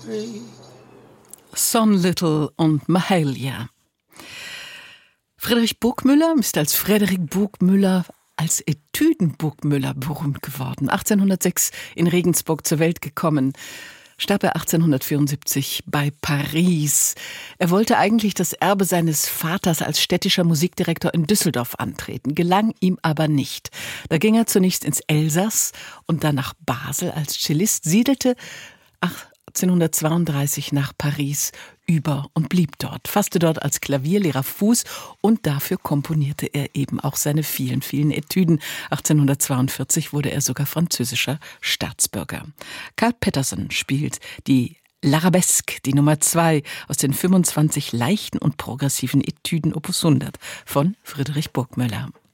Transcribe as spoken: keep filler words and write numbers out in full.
Son Little und Mahalia. Friedrich Burgmüller ist als Frederik Burgmüller als Etüden-Burgmüller berühmt geworden. achtzehnhundertsechs in Regensburg zur Welt gekommen. Starb er achtzehnhundertvierundsiebzig bei Paris. Er wollte eigentlich das Erbe seines Vaters als städtischer Musikdirektor in Düsseldorf antreten, gelang ihm aber nicht. Da ging er zunächst ins Elsass und dann nach Basel als Cellist, siedelte achtzehnhundertzweiunddreißig nach Paris über und blieb dort, fasste dort als Klavierlehrer Fuß und dafür komponierte er eben auch seine vielen, vielen Etüden. achtzehnhundertzweiundvierzig wurde er sogar französischer Staatsbürger. Carl Peterson spielt die L'Arabesque, die Nummer zwei aus den fünfundzwanzig leichten und progressiven Etüden Opus hundert von Friedrich Burgmüller.